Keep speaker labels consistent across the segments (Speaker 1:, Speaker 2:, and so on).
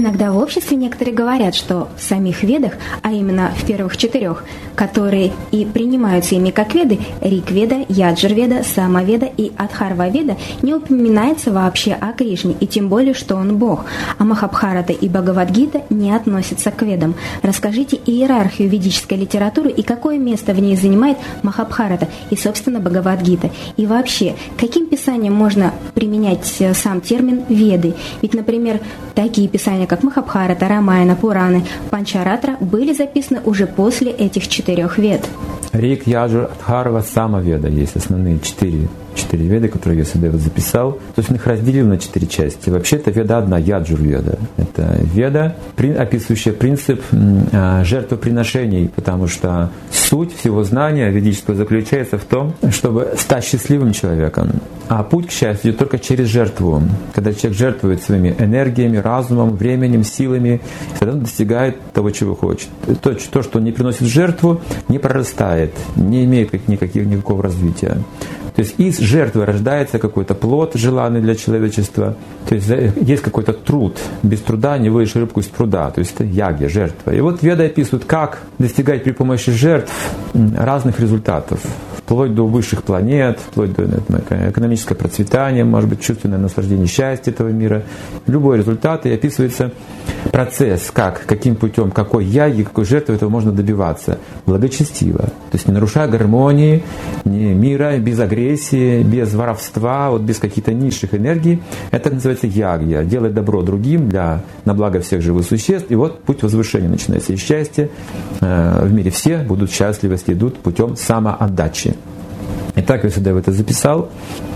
Speaker 1: Иногда в обществе некоторые говорят, что в самих Ведах, а именно в первых 4, которые и принимаются ими как Веды, Риг-Веда, Яджур-Веда, Сама-Веда и Адхарва-Веда, не упоминается вообще о Кришне, и тем более, что он Бог, а Махабхарата и Бхагавад-гита не относятся к Ведам. Расскажите иерархию ведической литературы и какое место в ней занимает Махабхарата и, собственно, Бхагавад-гита. И вообще, каким писанием можно применять сам термин «Веды»? Ведь, например, такие писания, как Махабхарата, Рамаяна, Пураны, Панчаратра, были записаны уже после этих 4 Вед.
Speaker 2: Риг, Яджур, Адхарва, Сама-Веда есть основные 4 Веды, которые Вьясадева записал. То есть он их разделил на 4 части. Вообще это Веда одна, Яджур-Веда. Это Веда, описывающая принцип жертвоприношений, потому что суть всего знания ведического заключается в том, чтобы стать счастливым человеком. А путь к счастью идет только через жертву. Когда человек жертвует своими энергиями, разумом, временем, силами, тогда он достигает того, чего хочет. То, что он не приносит в жертву, не прорастает, не имеет никакого развития. То есть из жертвы рождается какой-то плод, желанный для человечества. То есть есть какой-то труд. Без труда не выловишь рыбку из пруда. То есть это ягья, жертва. И вот Веды описывают, как достигать при помощи жертв разных результатов. Вплоть до высших планет, вплоть до экономического процветания, может быть, чувственное наслаждение счастья этого мира. Любой результат, и описывается процесс, каким путем, какой яги, какой жертвы этого можно добиваться. Благочестиво. То есть не нарушая гармонии, не мира, без агрессии, без воровства, без каких-то низших энергий. Это называется ягья. Делать добро другим на благо всех живых существ. И вот путь возвышения начинается. И счастье в мире все будут счастливы, если идут путем самоотдачи. Итак, Вьясадева это записал.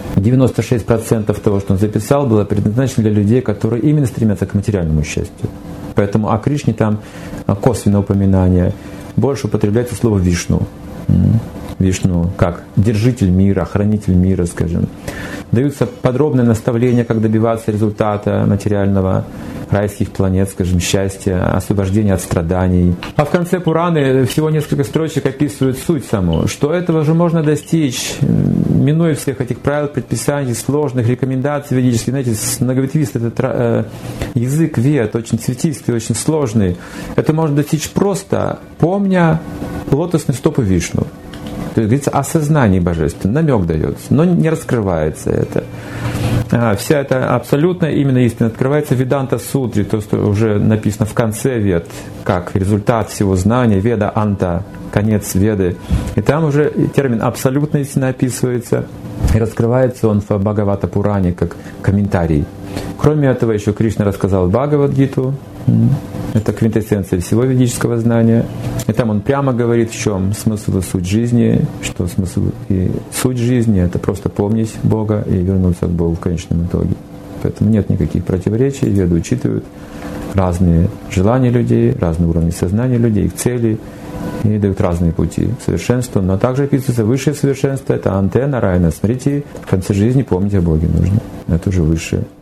Speaker 2: 96% того, что он записал, было предназначено для людей, которые именно стремятся к материальному счастью. Поэтому о Кришне там косвенное упоминание. Больше употребляется слово «Вишну». Вишну как держитель мира, хранитель мира, скажем. Даются подробные наставления, как добиваться результата материального, райских планет, скажем, счастья, освобождения от страданий. А в конце Пураны всего несколько строчек описывают суть саму, что этого же можно достичь, минуя всех этих правил, предписаний, сложных рекомендаций ведических. Знаете, многоветвистый этот язык вед, очень цветистый, очень сложный. Это можно достичь просто, помня лотосные стопы Вишну. То есть говорится о сознании божественном, намек дается, но не раскрывается это. Вся эта абсолютная именно истина открывается в Веданта-сутре, то, что уже написано в конце Вед, как результат всего знания, Веда-анта, конец Веды. И там уже термин «абсолютная истина» описывается, и раскрывается он в Бхагавата-пуране как комментарий. Кроме этого, еще Кришна рассказал Бхагавад-гиту, это квинтэссенция всего ведического знания. И там он прямо говорит, в чем смысл и суть жизни, что смысл и суть жизни — это просто помнить Бога и вернуться к Богу в конечном итоге. Поэтому нет никаких противоречий, веды учитывают разные желания людей, разные уровни сознания людей, их цели, и дают разные пути к совершенству. Но также описывается высшее совершенство — это антенна, райна. Смотрите, в конце жизни помнить о Боге нужно. Это уже высшее.